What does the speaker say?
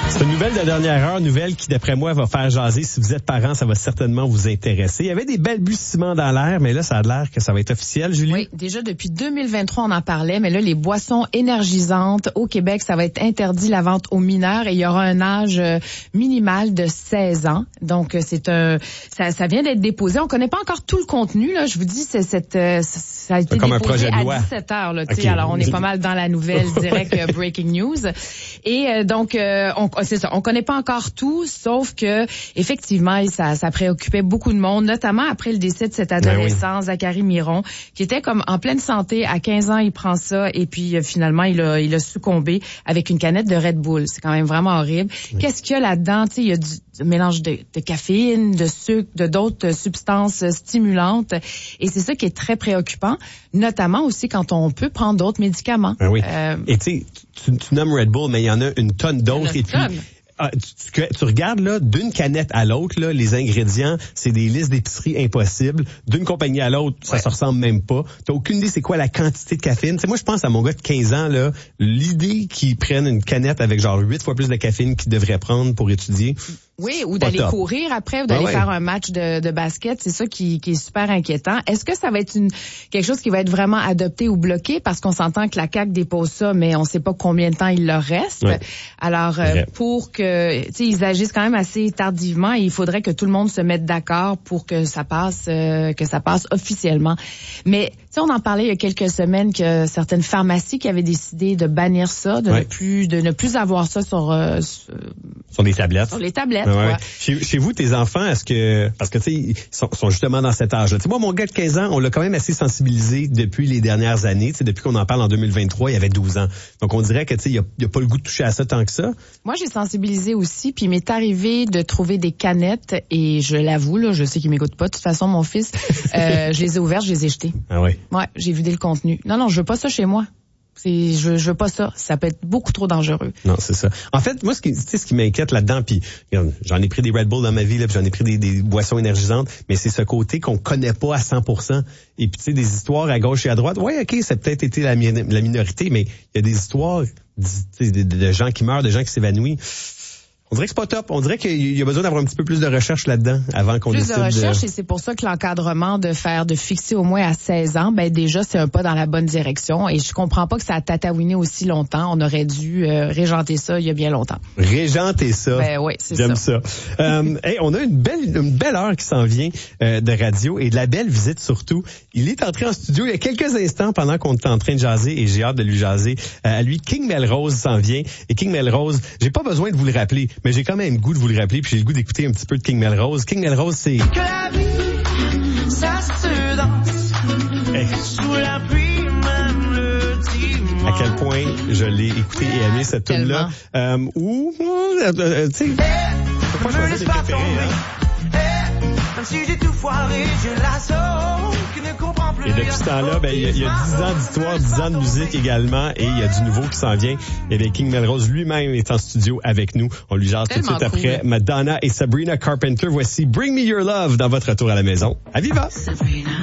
C'est une nouvelle de dernière heure, nouvelle qui, d'après moi, va faire jaser. Si vous êtes parent, ça va certainement vous intéresser. Il y avait des balbutiements dans l'air, mais là, ça a l'air que ça va être officiel, Julie. Oui, déjà depuis 2023, on en parlait, mais là, les boissons énergisantes au Québec, ça va être interdit la vente aux mineurs et il y aura un âge minimal de 16 ans. Donc, ça vient d'être déposé. On connaît pas encore tout le contenu, là. Je vous dis, ça a été comme déposé un projet de à loi. 17 heures, là. Okay. Alors, on est pas mal dans la nouvelle direct breaking news. Et donc, c'est ça. On connaît pas encore tout, sauf que effectivement, ça préoccupait beaucoup de monde, notamment après le décès de cet adolescent, Zachary Miron, qui était comme en pleine santé. À 15 ans, il prend ça et puis finalement, il a succombé avec une canette de Red Bull. C'est quand même vraiment horrible. Oui. Qu'est-ce qu'il y a là-dedans? Tu sais, il y a du mélange de caféine, de sucre, de d'autres substances stimulantes. Et c'est ça qui est très préoccupant, notamment aussi quand on peut prendre d'autres médicaments. Ben oui. Et tu sais, tu nommes Red Bull, mais il y en a une tonne d'autres. Et puis, tu regardes là d'une canette à l'autre, là, les ingrédients, c'est des listes d'épicerie impossibles. D'une compagnie à l'autre, ça se ressemble même pas. T'as aucune idée c'est quoi la quantité de caféine. Tu sais, moi, je pense à mon gars de 15 ans, là, l'idée qu'il prenne une canette avec genre 8 fois plus de caféine qu'il devrait prendre pour étudier. Oui, ou d'aller courir après, ou d'aller faire un match de basket, c'est ça qui est super inquiétant. Est-ce que ça va être quelque chose qui va être vraiment adopté ou bloqué? Parce qu'on s'entend que la CAQ dépose ça, mais on sait pas combien de temps il leur reste. Ouais. Alors, pour que, tu sais, ils agissent quand même assez tardivement et il faudrait que tout le monde se mette d'accord pour que ça passe officiellement. Mais, tu sais, on en parlait il y a quelques semaines que certaines pharmacies qui avaient décidé de bannir ça, de ne plus avoir ça sur les tablettes. Sur les tablettes. Ouais. Chez vous, tes enfants, parce que tu sais, ils sont justement dans cet âge-là. Tu sais, moi, mon gars de 15 ans, on l'a quand même assez sensibilisé depuis les dernières années. Tu sais, depuis qu'on en parle en 2023, il avait 12 ans. Donc, on dirait que tu sais, il a pas le goût de toucher à ça tant que ça. Moi, j'ai sensibilisé aussi, puis il m'est arrivé de trouver des canettes et je l'avoue, là, je sais qu'il m'écoute pas. De toute façon, mon fils, je les ai ouvertes, je les ai jetées. Ah oui. Ouais, j'ai vidé le contenu. Non, je veux pas ça chez moi. Je veux pas ça. Ça peut être beaucoup trop dangereux. Non, c'est ça. En fait, moi, ce qui m'inquiète là-dedans, puis j'en ai pris des Red Bull dans ma vie, là, puis j'en ai pris des boissons énergisantes, mais c'est ce côté qu'on connaît pas à 100%. Et puis, tu sais, des histoires à gauche et à droite. Ouais, ok, ça a peut-être été la minorité, mais il y a des histoires de gens qui meurent, de gens qui s'évanouissent. On dirait que c'est pas top. On dirait qu'il y a besoin d'avoir un petit peu plus de recherche là-dedans avant qu'on décide. Plus de recherche, et c'est pour ça que l'encadrement de fixer au moins à 16 ans, ben déjà, c'est un pas dans la bonne direction. Et je comprends pas que ça a tataouiné aussi longtemps. On aurait dû régenter ça il y a bien longtemps. Régenter ça. Ben oui, c'est ça. J'aime ça. On a une belle heure qui s'en vient de radio et de la belle visite surtout. Il est entré en studio il y a quelques instants pendant qu'on était en train de jaser et j'ai hâte de lui jaser. À lui, King Melrose s'en vient. Et King Melrose, j'ai pas besoin de vous le rappeler, mais j'ai quand même le goût de vous le rappeler, puis j'ai le goût d'écouter un petit peu de King Melrose. King Melrose, c'est... Que la vie, ça se danse, sous la pluie, même le dimanche. À quel point je l'ai écouté et aimé cette tune-là. Tu sais... me laisse pas tomber, même si j'ai tout foiré, je la sauve, qui ne comprend plus. Et depuis ce temps-là, il y a 10 ans d'histoire, 10 ans de musique également, et il y a du nouveau qui s'en vient. Et bien, King Melrose lui-même est en studio avec nous. On lui jase tout de suite après Madonna et Sabrina Carpenter. Voici Bring Me Your Love dans votre retour à la maison. À Viva!